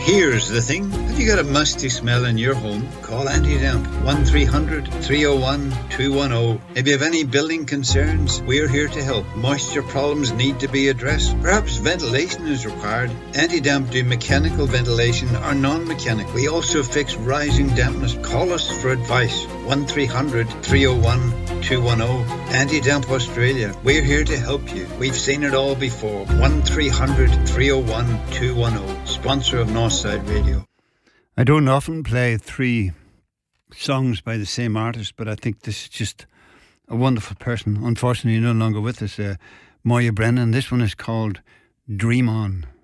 Here's the thing. Have you got a musty smell in your home? Call Anti-Damp 1300-301-210. If you have any building concerns, we're here to help. Moisture problems need to be addressed. Perhaps ventilation is required. Anti-Damp do mechanical ventilation or non-mechanical. We also fix rising dampness. Call us for advice. 1300-301-210. Anti-Damp Australia. We're here to help you. We've seen it all before. 1300-301-210. Sponsor of Northside Radio. I don't often play 3 songs by the same artist, but I think this is just a wonderful person. Unfortunately, no longer with us, Moya Brennan. This one is called Dream On.